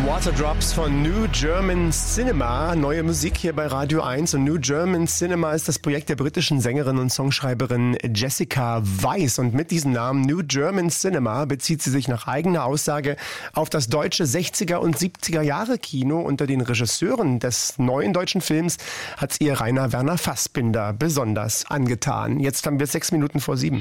Waterdrops von New German Cinema. Neue Musik hier bei Radio 1. Und New German Cinema ist das Projekt der britischen Sängerin und Songschreiberin Jessica Weiss. Und mit diesem Namen New German Cinema bezieht sie sich nach eigener Aussage auf das deutsche 60er und 70er Jahre Kino. Unter den Regisseuren des neuen deutschen Films hat es ihr Rainer Werner Fassbinder besonders angetan. Jetzt haben wir 6 Minuten vor 7.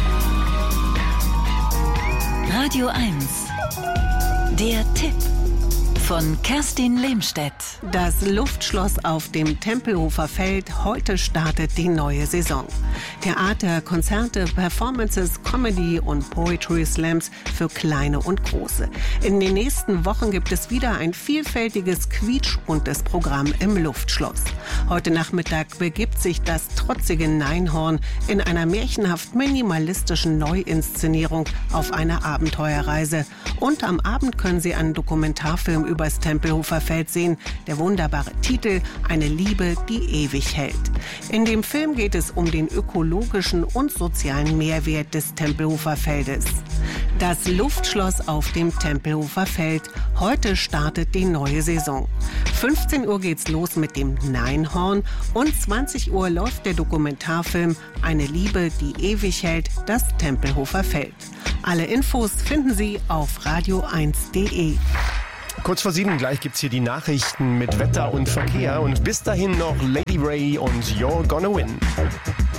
Radio 1. Der Tipp von Kerstin Lehmstedt. Das Luftschloss auf dem Tempelhofer Feld. Heute startet die neue Saison. Theater, Konzerte, Performances, Comedy und Poetry Slams für Kleine und Große. In den nächsten Wochen gibt es wieder ein vielfältiges, quietschbuntes Programm im Luftschloss. Heute Nachmittag begibt sich das trotzige Neinhorn in einer märchenhaft minimalistischen Neuinszenierung auf eine Abenteuerreise. Und am Abend können Sie einen Dokumentarfilm über das Tempelhofer Feld sehen. Der wunderbare Titel Eine Liebe, die ewig hält. In dem Film geht es um den ökologischen und sozialen Mehrwert des Tempelhofer Feldes. Das Luftschloss auf dem Tempelhofer Feld. Heute startet die neue Saison. 15 Uhr geht's los mit dem Neinhorn und 20 Uhr läuft der Dokumentarfilm Eine Liebe, die ewig hält, das Tempelhofer Feld. Alle Infos finden Sie auf radio1.de. Kurz vor 7 gleich gibt's hier die Nachrichten mit Wetter und Verkehr. Und bis dahin noch Lady Ray und You're Gonna Win.